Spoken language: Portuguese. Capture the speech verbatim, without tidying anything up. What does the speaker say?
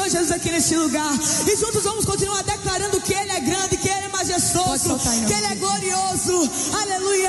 Senhor Jesus aqui nesse lugar. E juntos vamos continuar declarando que Ele é grande, que Ele é majestoso, que Ele é glorioso. Aleluia.